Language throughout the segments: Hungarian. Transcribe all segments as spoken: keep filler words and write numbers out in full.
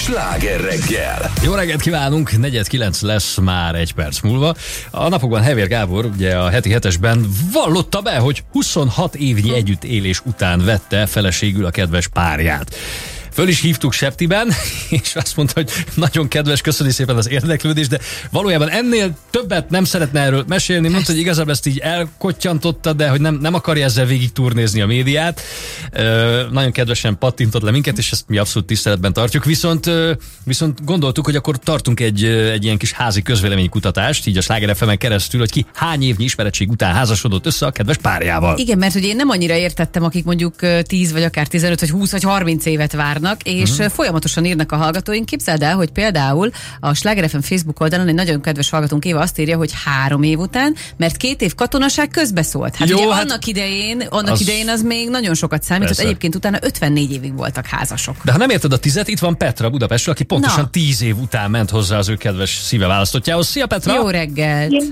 Sláger reggel. Jó reggelt kívánunk, negyed kilenc lesz már egy perc múlva. A napokban Hevér Gábor ugye a heti hetesben vallotta be, hogy huszonhat évnyi együttélés után vette feleségül a kedves párját. Föl is hívtuk Septiben, és azt mondta, hogy nagyon kedves, köszöni szépen az érdeklődést, de valójában ennél többet nem szeretne erről mesélni. Mondta, hogy igazából ezt így elkottyantotta, de hogy nem, nem akarja ezzel végig turnézni a médiát. Ö, nagyon kedvesen pattintott le minket, és ezt mi abszolút tiszteletben tartjuk. Viszont, ö, viszont gondoltuk, hogy akkor tartunk egy, egy ilyen kis házi közvéleménykutatást, így a Sláger ef emen keresztül, hogy ki hány évnyi ismerettség után házasodott össze a kedves párjával. Igen, mert hogy én nem annyira értettem, akik mondjuk tíz vagy akár tizenöt vagy húsz vagy harminc évet várnak, és uh-huh. folyamatosan írnak a hallgatóink. Képzeld el, hogy például a Sláger ef em Facebook oldalon egy nagyon kedves hallgatónk Éva azt írja, hogy három év után, mert két év katonaság közbeszólt. Hát Jó, ugye hát annak idején, annak az... idején az még nagyon sokat számított, Persze. egyébként utána ötvennégy évig voltak házasok. De ha nem érted a tizet, itt van Petra Budapestről, aki pontosan Na. tíz év után ment hozzá az ő kedves szíve választottjához. Szia Petra! Jó reggelt!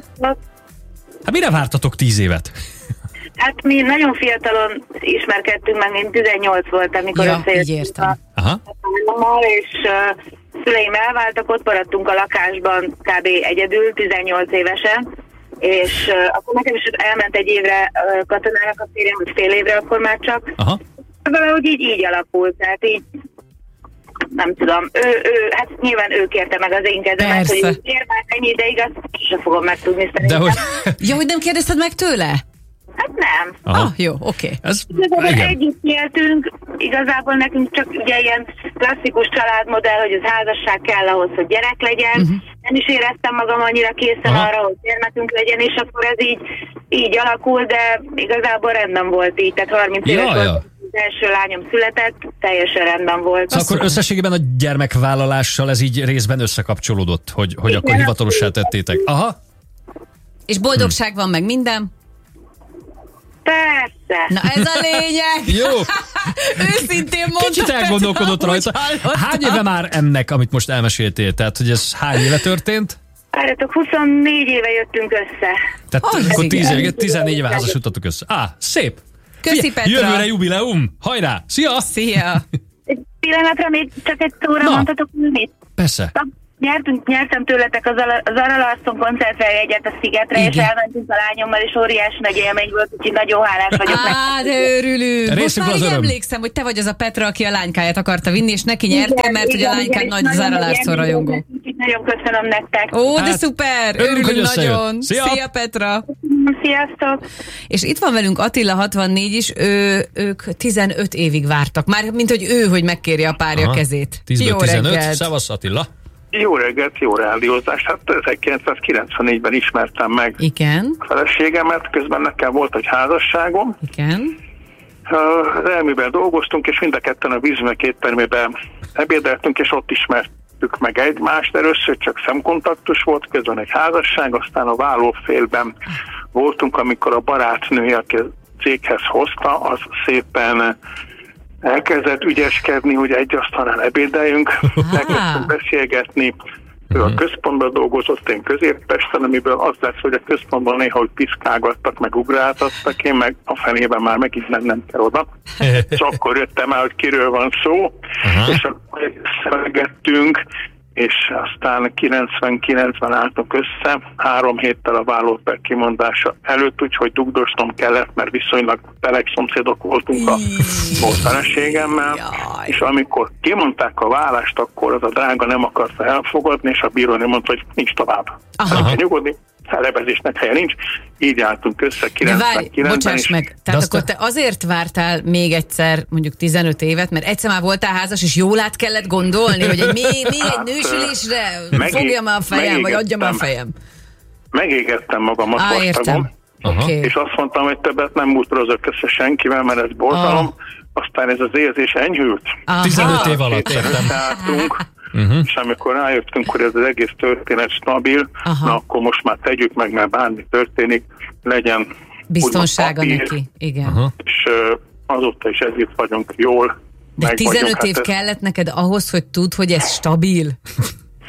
Hát mire vártatok tíz évet? Hát mi nagyon fiatalon ismerkedtünk meg, én tizennyolc voltam, amikor ja, összejöttünk a párommal, és uh, szüleim elváltak, ott maradtunk a lakásban kb. Egyedül, tizennyolc évesen, és uh, akkor nekem is elment egy évre uh, katonára a férjem, vagy fél évre akkor már csak. Aha. Valahogy így, így alakult, tehát így nem tudom, ő, ő, hát nyilván ő kérte meg az én kezemet, Persze. hogy ér már ennyi ideig, azt sem fogom megtudni szerintem. De hogy... Ja, hogy nem kérdezted meg tőle? Hát nem. Aha. Ah, jó, oké. Okay. Ez... Igazából együtt éltünk, igazából nekünk csak ugye ilyen klasszikus családmodell, hogy az házasság kell ahhoz, hogy gyerek legyen. Uh-huh. Nem is éreztem magam annyira készen Aha. arra, hogy gyermekünk legyen, és akkor ez így, így alakul, de igazából rendben volt így. Tehát harminc ja, éves ja. volt, az első lányom született, teljesen rendben volt. Szóval akkor összességében a gyermekvállalással ez így részben összekapcsolódott, hogy, hogy akkor hivatalossá tettétek. Aha. És boldogság van meg minden? Persze. Na ez a lényeg. Jó. Őszintén mondta. Kicsit elgondolkodott rajta. Hány éve már ennek, amit most elmeséltél? Tehát, hogy ez hány éve történt? Várjatok, huszonnégy éve jöttünk össze. Tehát Az akkor igen. tíz éve, tizennégy éve házasodtatok össze. Á, szép. Köszi, Petra. Jövőre jubileum. Hajrá. Szia. Szia. Egy pillanatra még csak egy szóra Na. mondhatok mit? Persze. Nyertünk, nyertem tőletek az, az Aralarszon koncertre jegyet a Szigetre, Igen. és elmentünk a lányommal, és óriási nagy élmény volt, úgyhogy nagyon hálás vagyok. Á, de örülünk. Most Részünkről már az így öröm. emlékszem, hogy te vagy az a Petra, aki a lánykáját akarta vinni, és neki nyertél, Igen, mert ugye a igen, lánykád igen, nagy és Zara nagyon nagy Larsson élmény rajongó. volt, úgyhogy nagyon köszönöm nektek. Ó, de Hát, szuper! örülünk, hogy Örülünk összejött. nagyon. Szia. Szia, Petra! Sziasztok! És itt van velünk Attila hatvannégy is, ő, ők tizenöt évig vártak. Már mint hogy ő, hogy megkérje a párja Aha. kezét. tízből Jó tizenöt. reggelt. Szevasz Attila. Jó reggelt, jó rádiózást. Hát ezerkilencszázkilencvennégyben ismertem meg Igen, a feleségemet, közben nekem volt egy házasságom. igen. Az Elmiben dolgoztunk, és mind a ketten a Vízmek éttermében ebédeltünk, és ott ismertük meg egymást. Először csak szemkontaktus volt, közben egy házasság, aztán a vállófélben voltunk, amikor a barátnője, aki a céghez hozta, az szépen elkezdett ügyeskedni, hogy egy asztalnál ebédeljünk, elkezdtünk beszélgetni. Ő a központban dolgozott, én Közép-Pesten, amiből az lesz, hogy a központban néha hogy piszkálgattak, meg ugráltattak, én meg a fenében már megint nem, nem kell oda. És akkor jöttem el, hogy kiről van szó, Aha. és akkor szemelgettünk, és aztán kilencvenkilencben álltunk össze, három héttel a vállóper kimondása előtt, úgyhogy dugdosnom kellett, mert viszonylag meleg szomszédok voltunk a volt feleségemmel, Jaj. és amikor kimondták a vállást, akkor az a drága nem akarta elfogadni, és a bírónő mondta, hogy nincs tovább. El kell nyugodni, felebezésnek helye nincs, így álltunk össze De várj, kilencvenkilencben. bocsáss és meg, tehát aztán- akkor te azért vártál még egyszer mondjuk tizenöt évet, mert egyszer már voltál házas, és jól át kellett gondolni, hogy egy, még, még egy nősülésre megé- fogjam a fejem, vagy adjam a megégettem. fejem. Megégettem magamat Á, értem. vastagon, Aha. Oké. és azt mondtam, hogy többet nem bútorozok össze senkivel, mert ez borzalom. Ah. Aztán ez az érzés enyhült. Aha. tizenöt év alatt, értem. Álltunk, Uh-huh. és amikor rájöttünk, hogy ez az egész történet stabil, Aha. na akkor most már tegyük meg, mert bármi történik, legyen Biztonsága úgymond papír, neki, igen. Aha. és uh, azóta is együtt vagyunk jól. De meg tizenöt vagyunk, év hát ez- kellett neked ahhoz, hogy tudd, hogy ez stabil?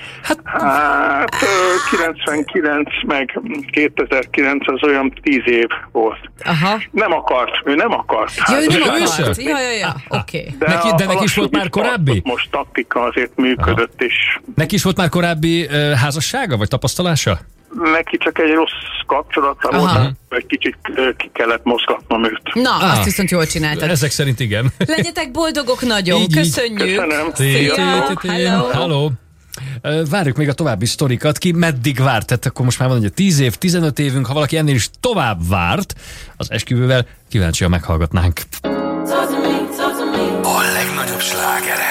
Hát, Hát kilencvenkilenc meg kétezer-kilenc az olyan tíz év volt. Aha. Nem akart, ő nem akart. Ja, ő nem házasságot. akart. Ja, ja, ja. Oké. Okay. De, neki, de neki is volt már korábbi? Most taktika azért működött, Aha. és... Neki is volt már korábbi uh, házassága, vagy tapasztalása? Neki csak egy rossz kapcsolata volt, egy kicsit ki kellett mozgatnom őt. Na, ah. azt viszont jól csináltad. Ezek szerint igen. Legyetek boldogok nagyon, így, köszönjük. Köszönöm. Szia. Hello. Várjuk még a további sztorikat. Ki meddig várt? Tehát akkor most már van, hogy tíz év, tizenöt évünk, ha valaki ennél is tovább várt, az esküvővel kíváncsian meghallgatnánk. A legnagyobb slágerek.